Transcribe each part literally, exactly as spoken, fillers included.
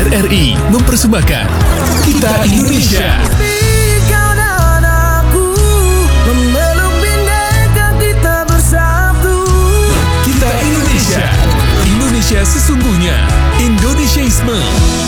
R R I mempersembahkan Kita Indonesia. Kau dan aku memeluk bineka kita bersatu. Kita Indonesia. Indonesia sesungguhnya. Indonesiaisme.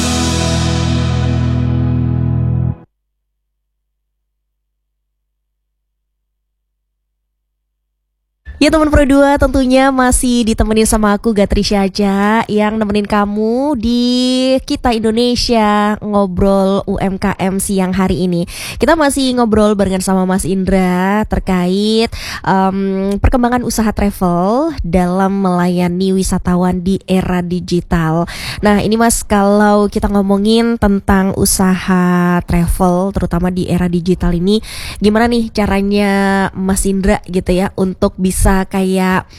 Ya teman Pro dua, tentunya masih ditemenin sama aku Gatrisya aja yang nemenin kamu di Kita Indonesia ngobrol U M K M siang hari ini. Kita masih ngobrol barengan sama Mas Indra terkait um, perkembangan usaha travel dalam melayani wisatawan di era digital. Nah ini Mas, kalau kita ngomongin tentang usaha travel terutama di era digital ini, gimana nih caranya Mas Indra gitu ya untuk bisa kayak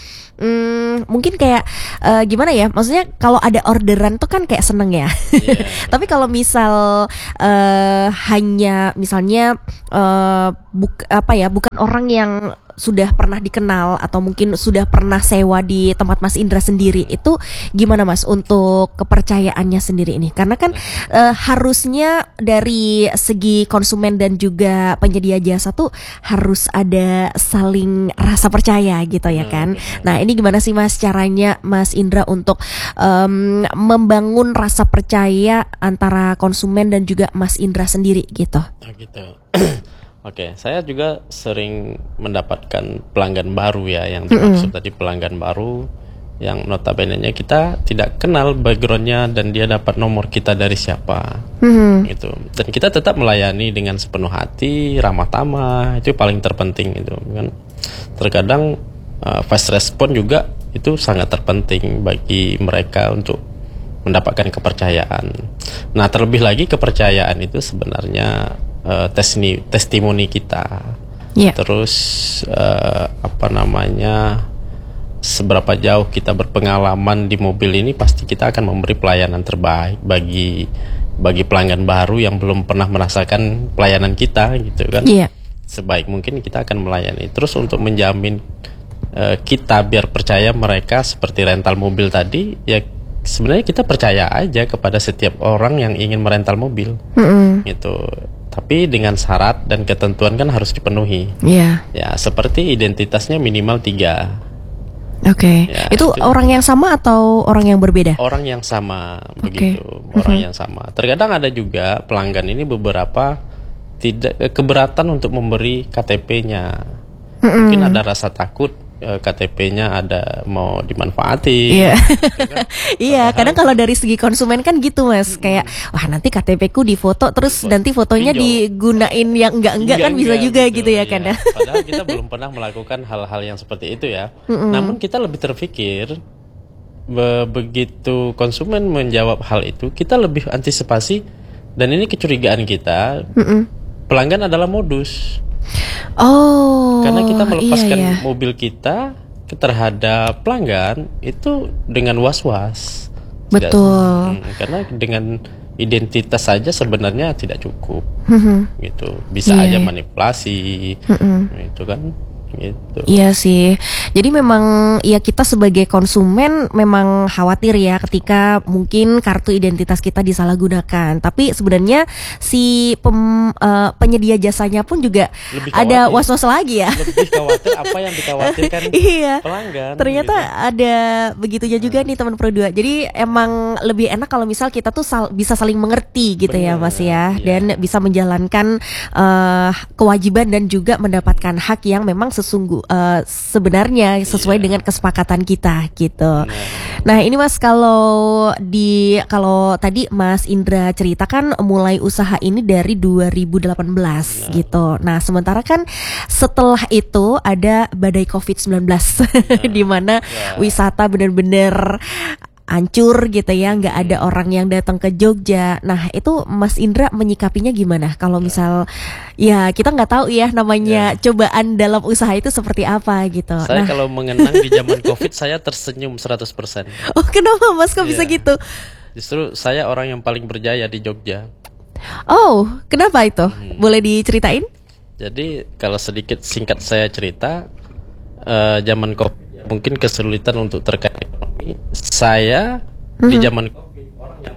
hmm, mungkin kayak uh, gimana ya, maksudnya kalau ada orderan tuh kan kayak seneng ya. Yeah. Tapi kalau misal uh, hanya misalnya uh, buk, apa ya bukan orang yang sudah pernah dikenal atau mungkin sudah pernah sewa di tempat Mas Indra sendiri, itu gimana Mas untuk kepercayaannya sendiri ini? Karena kan uh, harusnya dari segi konsumen dan juga penyedia jasa tuh harus ada saling rasa percaya gitu ya kan. Nah ini gimana sih Mas caranya Mas Indra untuk um, membangun rasa percaya antara konsumen dan juga Mas Indra sendiri gitu? Oh gitu. Oke, saya juga sering mendapatkan pelanggan baru ya, yang dimaksud mm-hmm. tadi pelanggan baru yang notabene-nya kita tidak kenal backgroundnya dan dia dapat nomor kita dari siapa, mm-hmm. gitu. Dan kita tetap melayani dengan sepenuh hati, ramah tamah, itu paling terpenting itu kan. Terkadang uh, fast response juga itu sangat terpenting bagi mereka untuk mendapatkan kepercayaan. Nah terlebih lagi kepercayaan itu sebenarnya Uh, tesni, testimoni kita, yeah. Terus uh, apa namanya, seberapa jauh kita berpengalaman di mobil ini, pasti kita akan memberi pelayanan terbaik bagi bagi pelanggan baru yang belum pernah merasakan pelayanan kita, gitu kan? Yeah. Sebaik mungkin kita akan melayani. Terus untuk menjamin uh, kita biar percaya mereka seperti rental mobil tadi, ya sebenarnya kita percaya aja kepada setiap orang yang ingin merental mobil, mm-hmm. gitu. Tapi dengan syarat dan ketentuan kan harus dipenuhi. Iya. Yeah. Ya, seperti identitasnya minimal tiga. Oke. Okay. Ya, itu, itu orang yang sama atau orang yang berbeda? Orang yang sama, okay. Begitu. Orang mm-hmm. yang sama. Terkadang ada juga pelanggan ini beberapa tidak keberatan untuk memberi K T P-nya. Mm-hmm. Mungkin ada rasa takut K T P-nya ada mau dimanfaati. Iya. Kan? Iya, kadang kalau dari segi konsumen kan gitu Mas, kayak wah nanti K T P-ku difoto terus Foto. nanti fotonya Pinjol. digunain yang enggak-enggak kan bisa juga gitu, gitu ya kan ya. Padahal kita belum pernah melakukan hal-hal yang seperti itu ya. Mm-mm. Namun kita lebih terpikir be- begitu konsumen menjawab hal itu, kita lebih antisipasi dan ini kecurigaan kita. Mm-mm. Pelanggan adalah modus. Oh, karena kita melepaskan iya, iya. mobil kita terhadap pelanggan itu dengan was-was. Betul. Tidak, hmm, karena dengan identitas saja sebenarnya tidak cukup, mm-hmm. gitu. Bisa yeah. aja manipulasi, mm-hmm. itu kan. Gitu. Iya sih. Jadi memang ya kita sebagai konsumen memang khawatir ya ketika mungkin kartu identitas kita disalahgunakan. Tapi sebenarnya si pem, uh, penyedia jasanya pun juga ada was-was lagi ya. Lebih khawatir apa yang dikhawatirkan iya. pelanggan. Ternyata gitu. Ada begitunya juga hmm. nih teman Pro dua. Jadi emang lebih enak kalau misal kita tuh sal- bisa saling mengerti gitu. Bener, ya Mas ya, iya. Dan bisa menjalankan uh, kewajiban dan juga mendapatkan hak yang memang sesungguh uh, sebenarnya sesuai yeah. dengan kesepakatan kita gitu. Yeah. Nah ini Mas, kalau di kalau tadi Mas Indra ceritakan mulai usaha ini dari dua ribu delapan belas yeah. gitu. Nah sementara kan setelah itu ada badai covid sembilan belas yeah. di mana yeah. wisata benar-benar hancur gitu ya, nggak ada orang yang datang ke Jogja. Nah itu Mas Indra menyikapinya gimana? Kalau misal ya kita nggak tahu ya namanya ya. Cobaan dalam usaha itu seperti apa gitu. Saya nah. kalau mengenang di zaman Covid saya tersenyum seratus persen. Oh kenapa Mas kok ya. bisa gitu? Justru saya orang yang paling berjaya di Jogja. Oh kenapa itu? Hmm. Boleh diceritain? Jadi kalau sedikit singkat saya cerita, uh, zaman Covid mungkin kesulitan untuk terkait ekonomi. Saya mm-hmm. di zaman Covid orang yang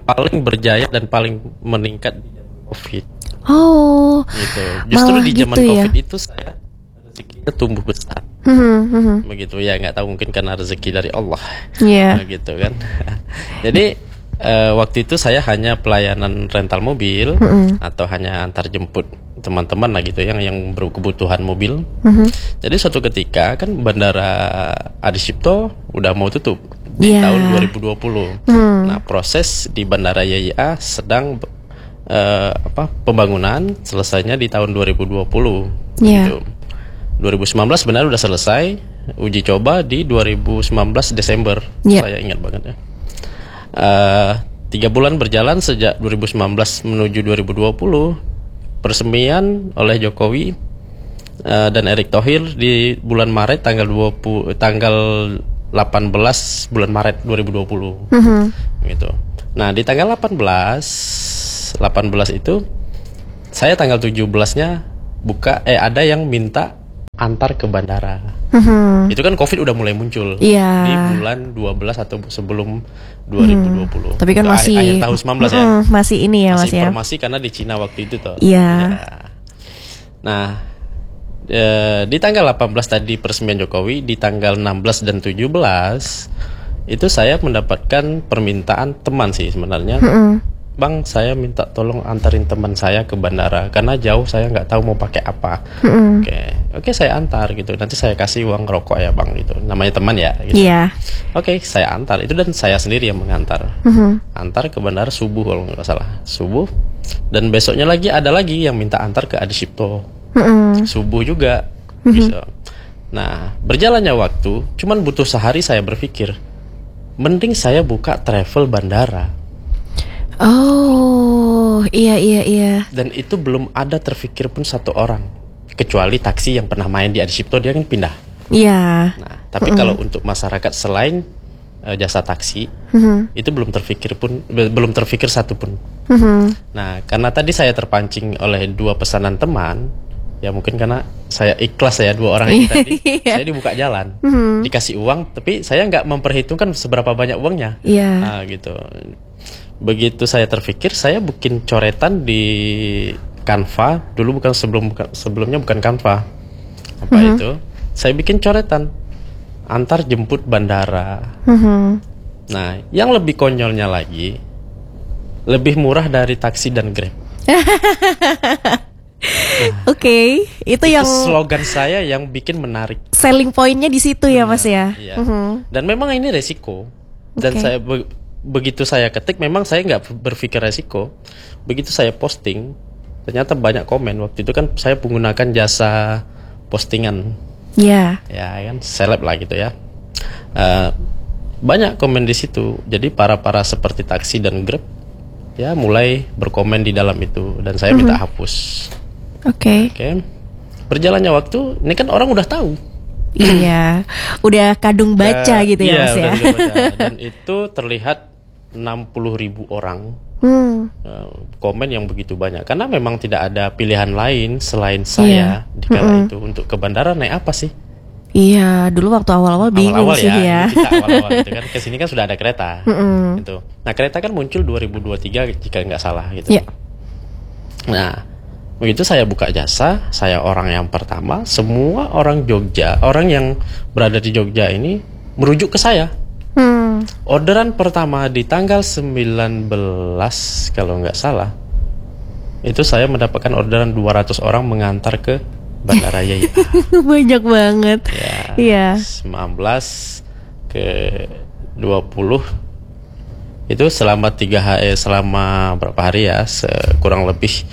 paling berjaya dan paling meningkat di zaman COVID. Oh, Gitu. Justru malah di zaman gitu ya? COVID itu saya rezekinya tumbuh besar. Mhm, mhm. Begitu ya, nggak tahu mungkin karena rezeki dari Allah. Iya. Nah, gitu kan. Jadi eh, waktu itu saya hanya pelayanan rental mobil atau hanya antar jemput teman-teman lah gitu yang yang berkebutuhan mobil. Jadi suatu ketika kan bandara Adi Sucipto udah mau tutup di Iya. tahun dua ribu dua puluh. Nah, proses di bandara Y I A sedang eh, apa pembangunan, selesainya di tahun dua ribu dua puluh. Iya. Gitu. dua ribu sembilan belas sebenarnya udah selesai, uji coba di dua ribu sembilan belas Desember. Iya. Saya ingat banget ya. Eh, tiga bulan berjalan sejak dua ribu sembilan belas menuju dua ribu dua puluh, peresmian oleh Jokowi eh, dan Erick Thohir di bulan Maret tanggal dua puluh tanggal delapan belas bulan Maret dua ribu dua puluh. Gitu. Nah, di tanggal delapan belas delapan belas itu saya tanggal tujuh belasnya buka eh ada yang minta antar ke bandara. Itu kan Covid udah mulai muncul Iya. di bulan dua belas atau sebelum dua ribu dua puluh. Tapi kan Itu masih akhir tahun sembilan belas ya. Mm, masih ini ya Masih Mas ya. informasi karena di Cina waktu itu toh. Iya. Ya. Nah, eh, di tanggal delapan belas tadi peresmian Jokowi, di tanggal enam belas dan tujuh belas itu saya mendapatkan permintaan teman sih sebenarnya. Bang, saya minta tolong antarin teman saya ke bandara karena jauh, saya nggak tahu mau pakai apa. Oke, oke saya antar gitu. Nanti saya kasih uang rokok ya bang gitu. Namanya teman ya. Gitu. Iya. Oke, saya antar itu dan saya sendiri yang mengantar. Antar ke bandara subuh kalau nggak salah, subuh. Dan besoknya lagi ada lagi yang minta antar ke Adi Sucipto. Subuh juga. Bisa. Nah, berjalannya waktu, cuman butuh sehari saya berpikir, mending saya buka travel bandara. Oh, iya iya iya. Dan itu belum ada terfikir pun satu orang, kecuali taksi yang pernah main di Adi Sucipto, dia kan pindah. Iya. Nah, tapi kalau untuk masyarakat selain eh, jasa taksi, itu belum terfikir pun be- belum terfikir satu pun. Nah, karena tadi saya terpancing oleh dua pesanan teman, ya mungkin karena saya ikhlas ya dua orang ini tadi, saya dibuka jalan, dikasih uang, tapi saya nggak memperhitungkan seberapa banyak uangnya. Iya. Nah, gitu. Begitu saya terfikir, saya bikin coretan di Canva dulu, bukan sebelum bukan, sebelumnya bukan Canva. Apa itu? Saya bikin coretan antar jemput bandara. Nah, yang lebih konyolnya lagi, lebih murah dari taksi dan Grab. Oke, itu Itu yang slogan saya yang bikin menarik. selling pointnya di situ ya Mas ya. Iya. Dan memang ini resiko. Dan Oke. saya be- begitu saya ketik, memang saya nggak berpikir resiko. Begitu saya posting, ternyata banyak komen. Waktu itu kan saya menggunakan jasa postingan, Iya. ya kan, seleb lah gitu ya. Eh, banyak komen di situ. Jadi para para seperti taksi dan Grab, ya mulai berkomen di dalam itu. Dan saya minta hapus. Oke. Oke. Berjalannya waktu, ini kan orang udah tahu. Iya. Udah kadung baca Ya, gitu ya iya, Mas ya. udah bisa baca. Dan itu terlihat enam puluh ribu orang Hmm. uh, komen yang begitu banyak. Karena memang tidak ada pilihan lain selain saya di kala itu. Untuk ke bandara naik apa sih? Iya, dulu waktu awal-awal bingung Awal-awal sih ya. ini kita awal-awal gitu kan. Kesini kan sudah ada kereta gitu. Nah, kereta kan muncul dua ribu dua puluh tiga jika nggak salah gitu. Iya. Nah, begitu saya buka jasa, saya orang yang pertama, semua orang Jogja, orang yang berada di Jogja ini merujuk ke saya. Hmm. Orderan pertama di tanggal sembilan belas kalau nggak salah, itu saya mendapatkan orderan dua ratus orang mengantar ke Bandara Y I A. Banyak banget. Ya, Iya. sembilan belas ke dua puluh itu selama tiga hari, selama berapa hari ya, se- kurang lebih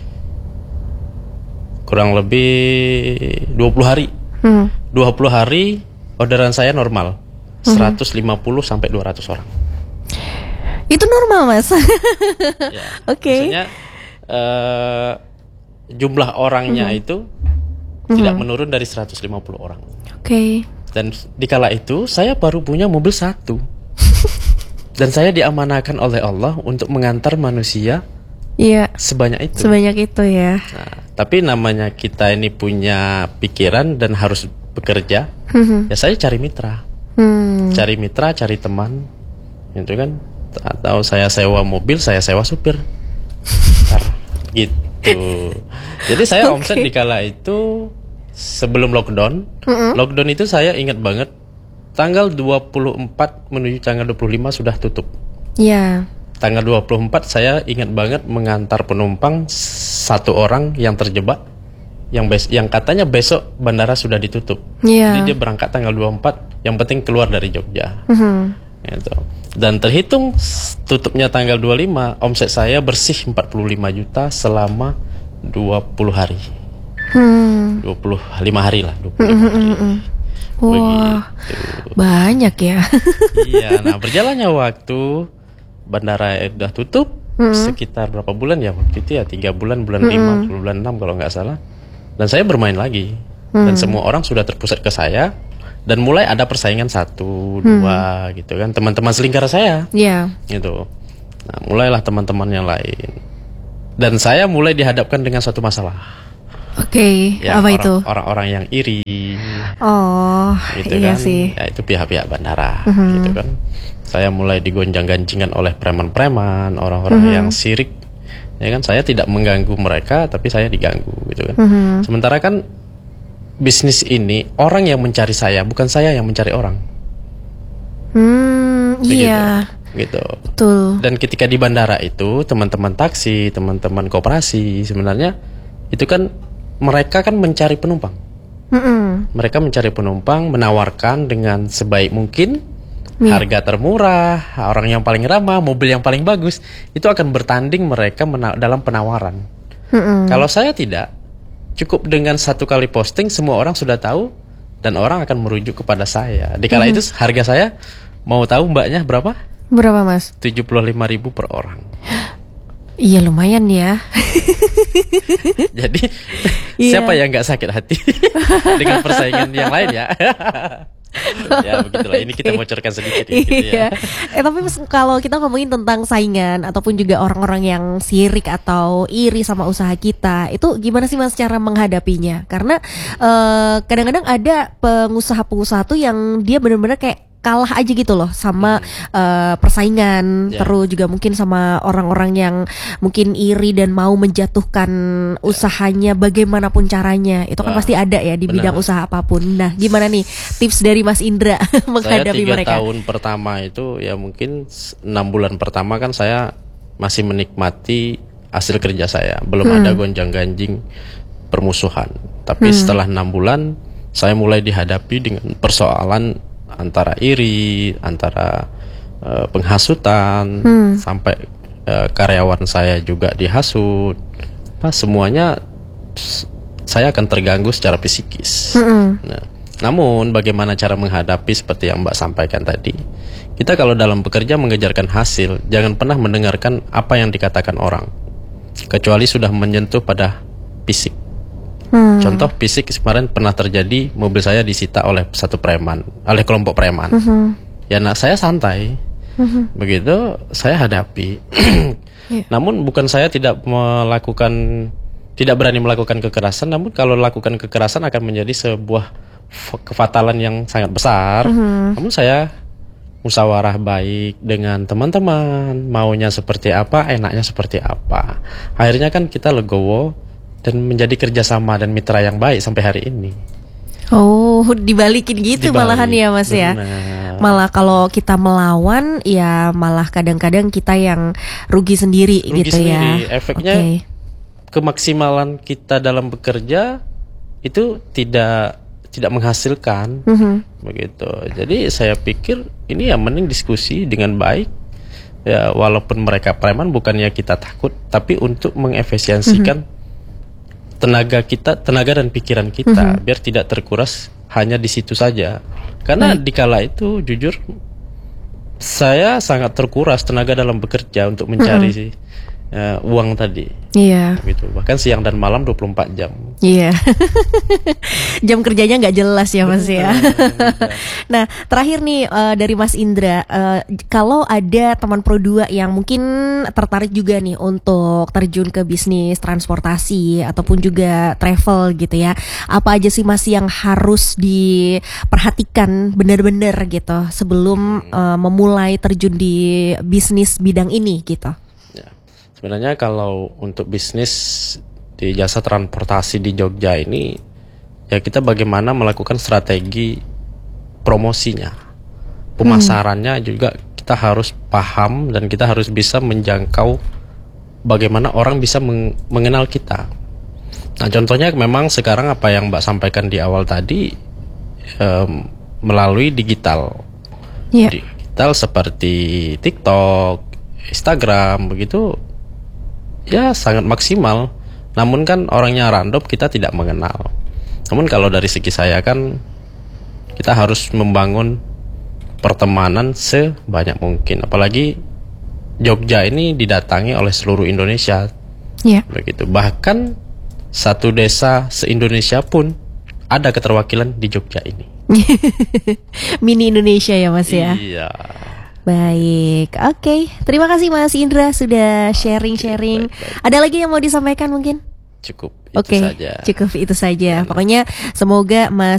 kurang lebih dua puluh hari. Hmm. dua puluh hari orderan saya normal. seratus lima puluh sampai dua ratus orang. Itu normal Mas. Ya. Oke. Maksudnya eh, jumlah orangnya itu tidak menurun dari seratus lima puluh orang. Oke. Dan di kala itu saya baru punya mobil satu. Dan saya diamanahkan oleh Allah untuk mengantar manusia Iya. sebanyak itu. Sebanyak itu ya. Nah, tapi namanya kita ini punya pikiran dan harus bekerja, ya saya cari mitra. Hmm. Cari mitra, cari teman, gitu kan. atau saya sewa mobil, saya sewa supir. Gitu. Jadi saya Oke. omset di kala itu sebelum lockdown. Lockdown itu saya ingat banget tanggal dua puluh empat menuju tanggal dua puluh lima sudah tutup. Ya. Tanggal dua puluh empat saya ingat banget mengantar penumpang satu orang yang terjebak, yang bes yang katanya besok bandara sudah ditutup. Iya. Jadi dia berangkat tanggal dua puluh empat, yang penting keluar dari Jogja. Mhm. Gitu. Dan terhitung s- tutupnya tanggal dua puluh lima, omset saya bersih empat puluh lima juta selama dua puluh hari. Hmm. dua puluh lima hari lah, dua puluh lima hari. Wah, Begitu. banyak ya. Iya, nah berjalannya waktu bandara udah tutup sekitar berapa bulan ya waktu itu ya, tiga bulan, bulan lima, bulan enam kalau nggak salah. Dan saya bermain lagi, dan semua orang sudah terpusat ke saya, dan mulai ada persaingan satu, dua gitu kan, teman-teman selingkar saya, Iya. gitu. Nah, mulailah teman-teman yang lain, dan saya mulai dihadapkan dengan suatu masalah. Oke, Ya, apa orang- itu? Orang-orang yang iri, Oh, gitu iya kan, sih. ya itu pihak-pihak bandara, gitu kan. Saya mulai digonjang-ganjingan oleh preman-preman, orang-orang yang sirik, ya kan. Saya tidak mengganggu mereka, tapi saya diganggu, gitu kan. Sementara kan bisnis ini orang yang mencari saya, bukan saya yang mencari orang, Hmm, begitu, iya. gitu. Betul. Dan ketika di bandara itu, teman-teman taksi, teman-teman koperasi, sebenarnya itu kan mereka kan mencari penumpang. Mm-mm. Mereka mencari penumpang, menawarkan dengan sebaik mungkin, Iya. harga termurah, orang yang paling ramah, mobil yang paling bagus. Itu akan bertanding mereka mena- dalam penawaran. Mm-mm. Kalau saya tidak, cukup dengan satu kali posting semua orang sudah tahu, dan orang akan merujuk kepada saya. Di kala itu harga saya, mau tahu mbaknya berapa? Berapa, Mas? tujuh puluh lima ribu per orang. Iya, lumayan ya. Jadi Iya. siapa yang nggak sakit hati dengan persaingan yang lain ya? Ya begitulah, ini kita bocorkan sedikit ya, gitu Iya. ya. Eh tapi Mas, kalau kita ngomongin tentang saingan ataupun juga orang-orang yang sirik atau iri sama usaha kita, itu gimana sih Mas cara menghadapinya? Karena eh, kadang-kadang ada pengusaha-pengusaha tuh yang dia benar-benar kayak kalah aja gitu loh sama eh, persaingan, Ya. terus juga mungkin sama orang-orang yang mungkin iri dan mau menjatuhkan usahanya bagaimanapun caranya. Itu kan Wah, pasti ada ya di benar. bidang usaha apapun. Nah, gimana nih tips dari Mas Indra Saya menghadapi tiga mereka? tahun pertama itu ya mungkin s- enam bulan pertama kan saya masih menikmati hasil kerja saya, belum ada gonjang-ganjing permusuhan. Tapi setelah enam bulan saya mulai dihadapi dengan persoalan antara iri, antara eh, penghasutan, sampai eh, karyawan saya juga dihasut. Nah, semuanya s- saya akan terganggu secara psikis. Nah, namun bagaimana cara menghadapi seperti yang Mbak sampaikan tadi? Kita kalau dalam bekerja mengejarkan hasil, jangan pernah mendengarkan apa yang dikatakan orang, kecuali sudah menyentuh pada fisik. Contoh fisik kemarin pernah terjadi, mobil saya disita oleh satu preman, oleh kelompok preman. Ya, nah saya santai, begitu saya hadapi. Namun bukan saya tidak melakukan, tidak berani melakukan kekerasan. Namun kalau lakukan kekerasan akan menjadi sebuah f- kefatalan yang sangat besar. Namun saya musyawarah baik dengan teman-teman, maunya seperti apa, enaknya seperti apa. Akhirnya kan kita legowo dan menjadi kerjasama dan mitra yang baik sampai hari ini. Oh, dibalikin gitu Dibalik, malahan ya Mas ya. benar. Malah kalau kita melawan ya malah kadang-kadang kita yang rugi sendiri Rugi gitu sendiri. ya. Efeknya Oke. kemaksimalan kita dalam bekerja itu tidak tidak menghasilkan. Mhm. Begitu. Jadi saya pikir ini ya mending diskusi dengan baik. Ya walaupun mereka preman, bukannya kita takut, tapi untuk mengefisiensikan tenaga kita, tenaga dan pikiran kita biar tidak terkuras hanya di situ saja. Karena di kala itu jujur saya sangat terkuras tenaga dalam bekerja untuk mencari uh, uang tadi. Iya. Gitu. Bahkan siang dan malam dua puluh empat jam. Iya. Jam kerjanya nggak jelas ya Mas ya. Nah, terakhir nih uh, dari Mas Indra, uh, kalau ada teman Pro dua yang mungkin tertarik juga nih untuk terjun ke bisnis transportasi ataupun juga travel gitu ya. Apa aja sih Mas yang harus diperhatikan benar-benar gitu sebelum uh, memulai terjun di bisnis bidang ini gitu? Ya. Sebenarnya kalau untuk bisnis di jasa transportasi di Jogja ini, ya kita bagaimana melakukan strategi promosinya, pemasarannya hmm. juga kita harus paham dan kita harus bisa menjangkau bagaimana orang bisa meng- mengenal kita. Nah contohnya memang sekarang apa yang Mbak sampaikan di awal tadi um, melalui digital, yeah. digital seperti TikTok, Instagram begitu. Ya sangat maksimal. Namun kan orangnya random, kita tidak mengenal. Namun kalau dari segi saya kan kita harus membangun pertemanan sebanyak mungkin. Apalagi Jogja ini didatangi oleh seluruh Indonesia. Yeah. Begitu. Bahkan satu desa se-Indonesia pun ada keterwakilan di Jogja ini. Mini Indonesia ya Mas ya. Iya. Baik, oke. Okay. Terima kasih Mas Indra sudah sharing-sharing. Baik, baik. Ada lagi yang mau disampaikan mungkin? Cukup itu okay, saja. Cukup itu saja. Pokoknya semoga Mas